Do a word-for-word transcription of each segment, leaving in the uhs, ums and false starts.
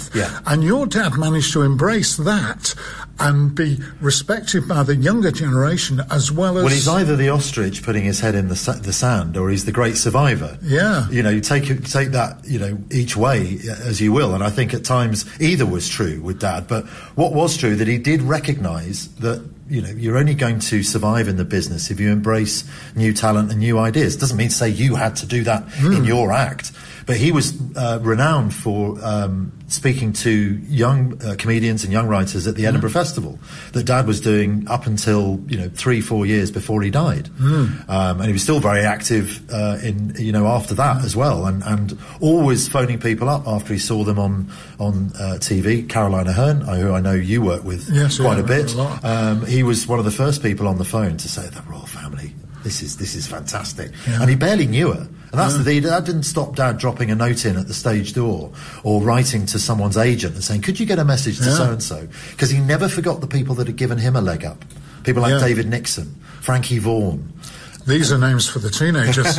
life. Yeah. And your dad managed to embrace that and be respected by the younger generation as well as... Well, he's either the ostrich putting his head in the, sa- the sand, or he's the great survivor. Yeah. You know, you take, take that, you know, each way as you will. And I think at times either was true with Dad. But what was true, that he did recognise that, you know, you're only going to survive in the business if you embrace new talent and new ideas. Doesn't mean to say you had to do that mm. in your act. But he was uh, renowned for um, speaking to young uh, comedians and young writers at the Edinburgh mm. Festival that Dad was doing up until, you know, three, four years before he died. Mm. Um, and he was still very active uh, in, you know, after that mm. as well, and, and always phoning people up after he saw them on on uh, T V. Caroline Aherne, who I know you work with yes, quite yeah, a bit. A um, he was one of the first people on the phone to say, the royal family, this is this is fantastic. Yeah. And he barely knew her. And that's yeah. the that didn't stop Dad dropping a note in at the stage door or writing to someone's agent and saying, could you get a message to yeah. so-and-so? Because he never forgot the people that had given him a leg up. People like yeah. David Nixon, Frankie Vaughan. These are names for the teenagers.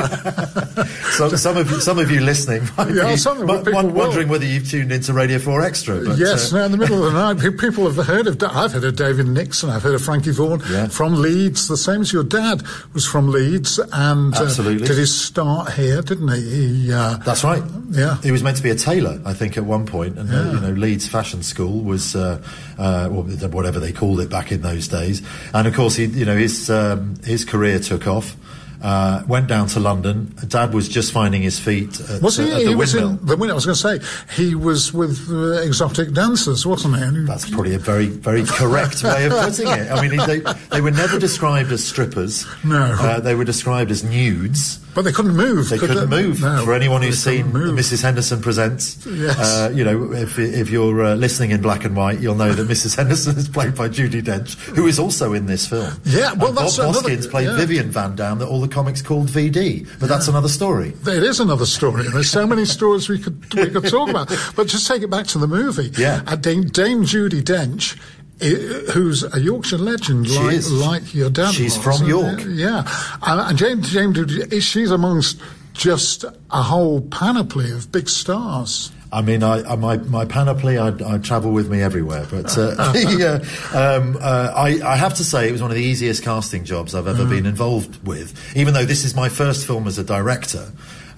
so, some of you, some of you listening might yeah, be some m- people wondering will. whether you've tuned into Radio four Extra. But, yes, uh, now in the middle of the night, people have heard of... I've heard of David Nixon, I've heard of Frankie Vaughan yeah. from Leeds, the same as your dad was from Leeds and uh, Absolutely. did his start here, didn't he? he uh, That's right. Yeah. He was meant to be a tailor, I think, at one point, and yeah. uh, you know, Leeds Fashion School was uh, uh, whatever they called it back in those days. And of course, he, you know, his um, his career took off. Uh, went down to London. Dad was just finding his feet at, was he, uh, at the he was windmill. In the windmill. I was going to say, he was with uh, exotic dancers, wasn't he? That's probably a very, very correct way of putting it. I mean, they, they were never described as strippers. No. Uh, they were described as nudes. But they couldn't move. They could couldn't they? move. No, For anyone who's seen move. Missus Henderson Presents, yes. uh, you know, if, if you're uh, listening in black and white, you'll know that Missus Henderson is played by Judi Dench, who is also in this film. Yeah, well, and that's Bob another, Hoskins played yeah. Vivian Van Dam, that all the comics called V D. But yeah. that's another story. It is another story. There's so many stories we could we could talk about. But just take it back to the movie. Yeah. Uh, Dame, Dame Judi Dench, who's a Yorkshire legend, she like, is. like your dad She's was. from York. Yeah. Uh, and Jane, Jane, she's amongst just a whole panoply of big stars. I mean, I, I, my my panoply, I, I travel with me everywhere. But uh, yeah, um, uh, I, I have to say, it was one of the easiest casting jobs I've ever mm. been involved with. Even though this is my first film as a director,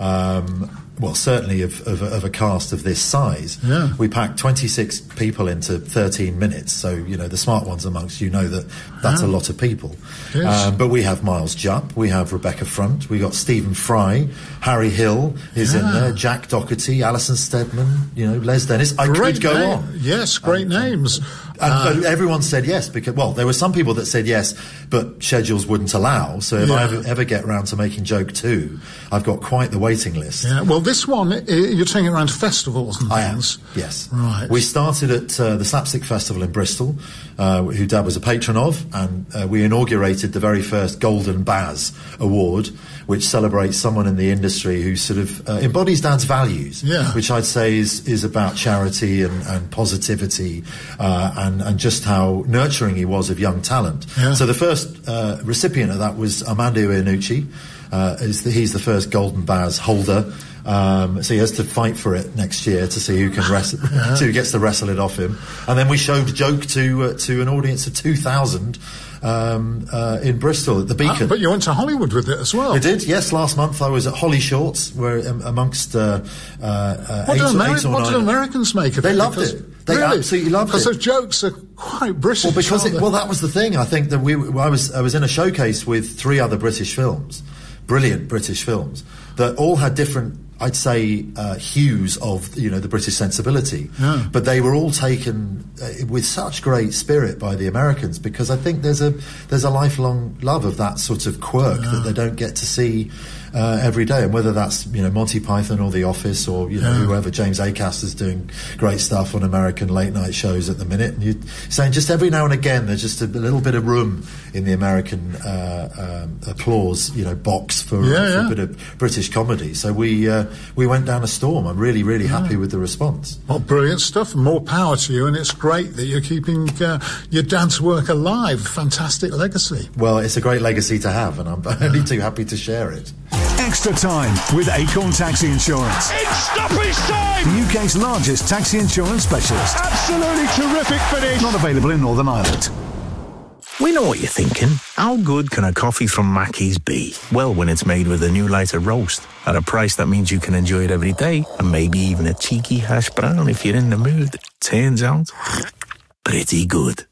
um, well, certainly of, of, of a cast of this size. Yeah. We packed twenty-six people into thirteen minutes. So, you know, the smart ones amongst you know that that's yeah. a lot of people. Yes. Um, but we have Miles Jupp, we have Rebecca Front, we got Stephen Fry, Harry Hill is yeah. in there, Jack Doherty, Alison Steadman, you know, Les Dennis. I great could go name. on. Yes, great and, names. And, uh, but everyone said yes because, well, there were some people that said yes, but schedules wouldn't allow. So if yeah. I ever, ever get round to making Joke two, I've got quite the waiting list. Yeah. Well, this one, you're taking it around to festivals and things. I am. Yes. Right. We started at uh, the Slapstick Festival in Bristol, uh, who Dad was a patron of, and uh, we inaugurated the very first Golden Baz Award, which celebrates someone in the industry who sort of uh, embodies Dad's values, yeah. which I'd say is is about charity and, and positivity uh, and, and just how nurturing he was of young talent. Yeah. So the first uh, recipient of that was Armando Iannucci. Uh, is the, he's the first Golden Baz holder. Um, so he has to fight for it next year to see who can wrestle, yeah. who gets to wrestle it off him. And then we showed Joke to uh, to an audience of two thousand um, uh, in Bristol at the Beacon. Uh, but you went to Hollywood with it as well. I did, yes. Last month I was at Holly Shorts, where um, amongst uh, uh, uh, what eight, do Ameri- eight or what nine. did Americans make of they it? Loved because, it. They really? absolutely loved it. Because those jokes are quite British. Well, because it, they? well, that was the thing. I think that we, I was, I was in a showcase with three other British films, brilliant British films, that all had different, I'd say, uh, hues of, you know, the British sensibility. Yeah. But they were all taken uh, with such great spirit by the Americans, because I think there's a there's a lifelong love of that sort of quirk yeah. that they don't get to see uh, every day. And whether that's, you know, Monty Python or The Office or, you know, yeah. whoever, James Acaster is doing great stuff on American late night shows at the minute. And you're saying just every now and again there's just a, a little bit of room in the American uh, um, applause, you know, box for, yeah, for yeah. a bit of British comedy. So we uh, we went down a storm. I'm really, really yeah. happy with the response. Well, brilliant stuff. More power to you, and it's great that you're keeping uh, your dad's work alive. Fantastic legacy. Well, it's a great legacy to have, and I'm only too happy to share it. extra time with Acorn Taxi Insurance. It's stoppage time! The U K's largest taxi insurance specialist. Absolutely terrific finish. Not available in Northern Ireland. We know what you're thinking. How good can a coffee from Mackey's be? Well, when it's made with a new lighter roast at a price that means you can enjoy it every day, and maybe even a cheeky hash brown if you're in the mood. Turns out, pretty good.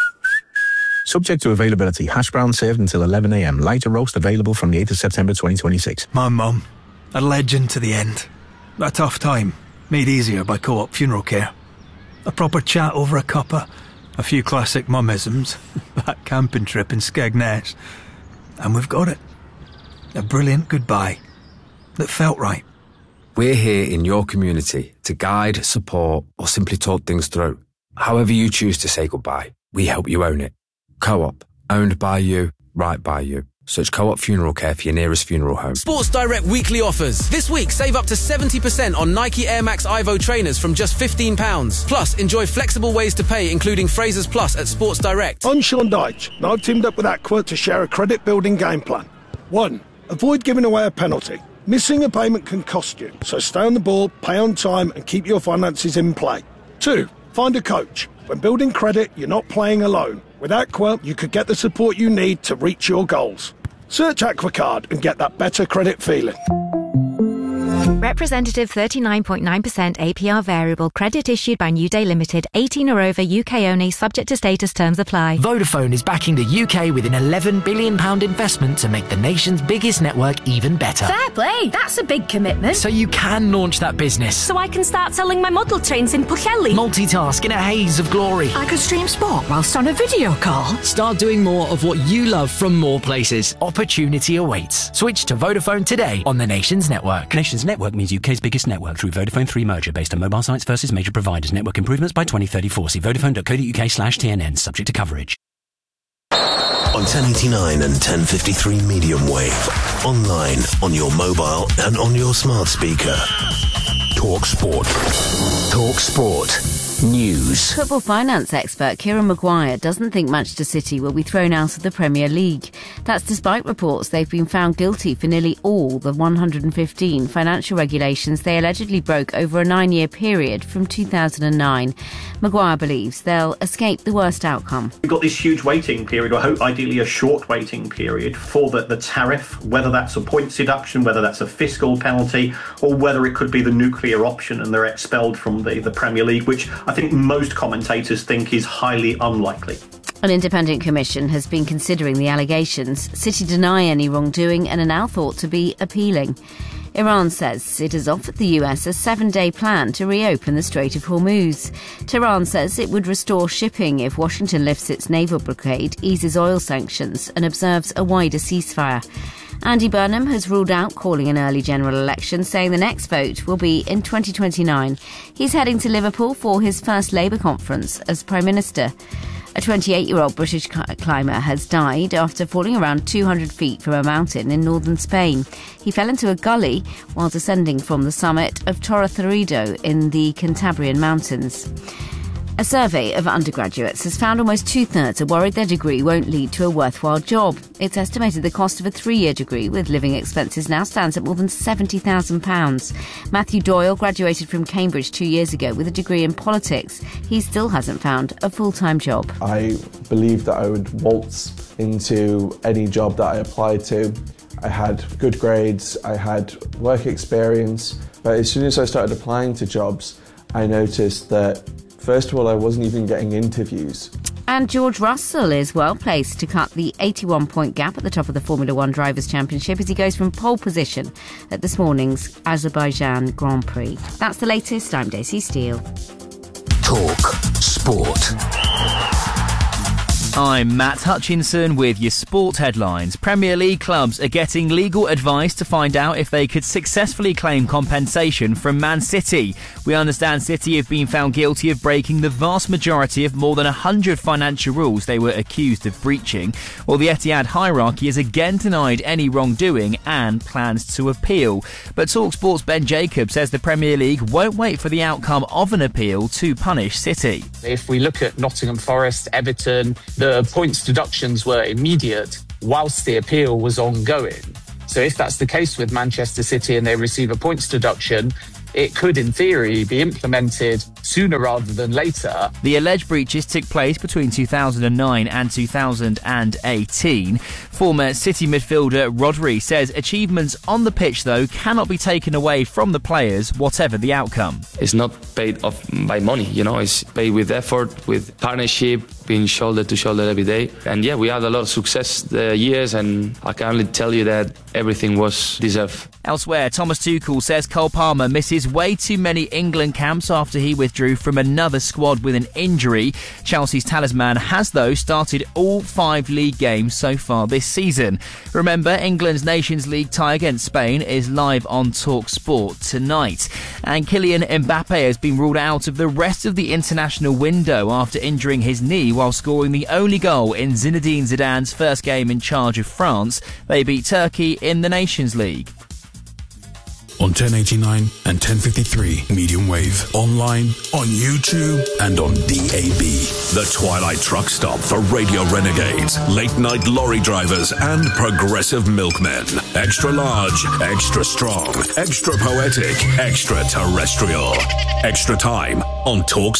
Subject to availability. Hash brown served until eleven a m. Lighter roast available from the eighth of September twenty twenty-six. My mum, a legend to the end. A tough time, made easier by Co-op Funeral Care. A proper chat over a cuppa. A few classic mummisms, that camping trip in Skegness, and we've got it. A brilliant goodbye that felt right. We're here in your community to guide, support, or simply talk things through. However you choose to say goodbye, we help you own it. Co-op, owned by you, right by you. Search Co-op Funeral Care for your nearest funeral home. Sports Direct weekly offers. This week, save up to seventy percent on Nike Air Max Ivo trainers from just fifteen pounds. Plus, enjoy flexible ways to pay, including Frasers Plus at Sports Direct. I'm Sean Dyche, and I've teamed up with Aqua to share a credit-building game plan. One, avoid giving away a penalty. Missing a payment can cost you, so stay on the ball, pay on time, and keep your finances in play. Two, find a coach. When building credit, you're not playing alone. With Aqua, you could get the support you need to reach your goals. Search AquaCard and get that better credit feeling. Representative thirty-nine point nine percent A P R variable credit issued by New Day Limited, eighteen or over, U K only, subject to status, terms apply. Vodafone is backing the U K with an eleven billion pounds investment to make the nation's biggest network even better. Fair play, that's a big commitment. So you can launch that business. So I can start selling my model trains in Pwllheli. Multitask in a haze of glory. I could stream sport whilst on a video call. Start doing more of what you love from more places. Opportunity awaits. Switch to Vodafone today on the Nations Network. Nations Network means U K's biggest network through Vodafone three merger based on mobile sites versus major providers. Network improvements by twenty thirty-four. See vodafone.co.uk slash TNN. Subject to coverage. On ten eighty-nine and ten fifty-three medium wave. Online, on your mobile and on your smart speaker. Talk Sport. Talk Sport. News. Football finance expert Kieran Maguire doesn't think Manchester City will be thrown out of the Premier League. That's despite reports they've been found guilty for nearly all the one hundred fifteen financial regulations they allegedly broke over a nine-year period from two thousand nine. Maguire believes they'll escape the worst outcome. We've got this huge waiting period, or hope ideally a short waiting period, for the, the tariff, whether that's a points deduction, whether that's a fiscal penalty, or whether it could be the nuclear option and they're expelled from the, the Premier League, which I think most commentators think is highly unlikely. An independent commission has been considering the allegations. City deny any wrongdoing and are now thought to be appealing. Iran says it has offered the U S a seven-day plan to reopen the Strait of Hormuz. Tehran says it would restore shipping if Washington lifts its naval blockade, eases oil sanctions and observes a wider ceasefire. Andy Burnham has ruled out calling an early general election, saying the next vote will be in twenty twenty-nine. He's heading to Liverpool for his first Labour conference as Prime Minister. A twenty-eight-year-old British climber has died after falling around two hundred feet from a mountain in northern Spain. He fell into a gully while descending from the summit of Torre Cerrado in the Cantabrian Mountains. A survey of undergraduates has found almost two-thirds are worried their degree won't lead to a worthwhile job. It's estimated the cost of a three-year degree with living expenses now stands at more than seventy thousand pounds. Matthew Doyle graduated from Cambridge two years ago with a degree in politics. He still hasn't found a full-time job. I believed that I would waltz into any job that I applied to. I had good grades, I had work experience, but as soon as I started applying to jobs, I noticed that first of all, I wasn't even getting interviews. And George Russell is well placed to cut the eighty-one point gap at the top of the Formula One Drivers' Championship as he goes from pole position at this morning's Azerbaijan Grand Prix. That's the latest. I'm Daisy Steele. Talk Sport. I'm Matt Hutchinson with your sports headlines. Premier League clubs are getting legal advice to find out if they could successfully claim compensation from Man City. We understand City have been found guilty of breaking the vast majority of more than one hundred financial rules they were accused of breaching. While the Etihad hierarchy has again denied any wrongdoing and plans to appeal. But TalkSport's Ben Jacobs says the Premier League won't wait for the outcome of an appeal to punish City. If we look at Nottingham Forest, Everton, the points deductions were immediate whilst the appeal was ongoing. So if that's the case with Manchester City and they receive a points deduction, it could, in theory, be implemented sooner rather than later. The alleged breaches took place between two thousand nine and two thousand eighteen. Former City midfielder Rodri says achievements on the pitch, though, cannot be taken away from the players, whatever the outcome. It's not paid off by money, you know, it's paid with effort, with partnership, being shoulder to shoulder every day. And yeah, we had a lot of success the years, and I can only tell you that everything was deserved. Elsewhere, Thomas Tuchel says Cole Palmer misses way too many England camps after he withdrew from another squad with an injury. Chelsea's talisman has, though, started all five league games so far this season. Remember, England's Nations League tie against Spain is live on TalkSport tonight. And Kylian Mbappe has been ruled out of the rest of the international window after injuring his knee while scoring the only goal in Zinedine Zidane's first game in charge of France. They beat Turkey in the Nations League. On ten eighty-nine and ten fifty-three medium wave, online, on YouTube and on D A B. The Twilight Truck Stop for Radio Renegades, late night lorry drivers and progressive milkmen. Extra large, extra strong, extra poetic, extra terrestrial. Extra time on Talk